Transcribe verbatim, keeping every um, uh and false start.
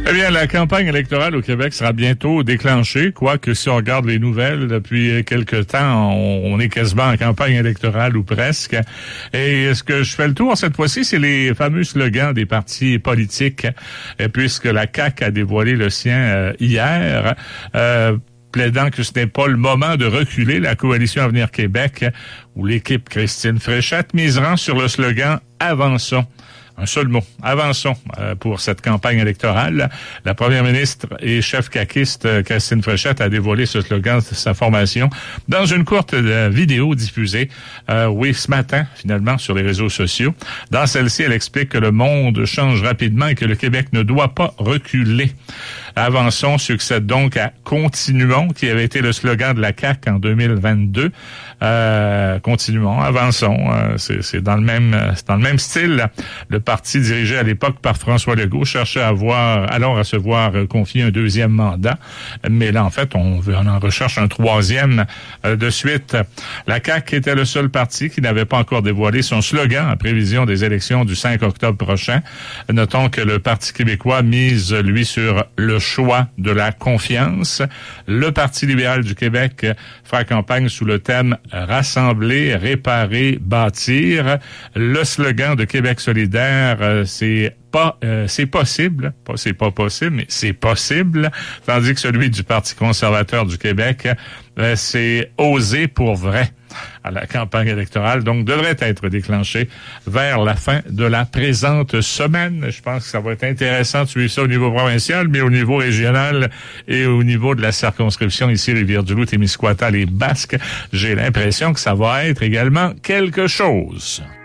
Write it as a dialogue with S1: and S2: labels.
S1: Eh bien, la campagne électorale au Québec sera bientôt déclenchée, quoique si on regarde les nouvelles depuis quelque temps, on, on est quasiment en campagne électorale ou presque. Et ce que je fais le tour cette fois-ci, c'est les fameux slogans des partis politiques, puisque la C A Q a dévoilé le sien euh, hier, euh, plaidant que ce n'est pas le moment de reculer. La coalition Avenir Québec, où l'équipe Christine Fréchette misera sur le slogan « Avançons ». Un seul mot, avançons euh, pour cette campagne électorale. La première ministre et chef caquiste euh, Christine Fréchette a dévoilé ce slogan de sa formation dans une courte euh, vidéo diffusée, euh, oui, ce matin, finalement, sur les réseaux sociaux. Dans celle-ci, elle explique que le monde change rapidement et que le Québec ne doit pas reculer. Avançons succède donc à Continuons, qui avait été le slogan de la C A Q en deux mille vingt-deux. Euh, continuons, avançons, euh, c'est, c'est dans le même, c'est dans le même style. Le parti dirigé à l'époque par François Legault cherchait à avoir, alors à se voir confier un deuxième mandat, mais là en fait on, veut, on en recherche un troisième euh, de suite. La C A Q était le seul parti qui n'avait pas encore dévoilé son slogan en prévision des élections du cinq octobre prochain. Notons que le Parti québécois mise lui sur le choix de la confiance. Le Parti libéral du Québec fera campagne sous le thème « Rassembler, réparer, bâtir ». Le slogan de Québec solidaire, euh, c'est pas, euh, c'est possible, pas c'est pas possible, mais c'est possible, tandis que celui du Parti conservateur du Québec, euh, c'est oser pour vrai. À la campagne électorale, donc, devrait être déclenchée vers la fin de la présente semaine. Je pense que ça va être intéressant de suivre ça au niveau provincial, mais au niveau régional et au niveau de la circonscription ici, Rivière-du-Loup, Témiscouata, les Basques, j'ai l'impression que ça va être également quelque chose.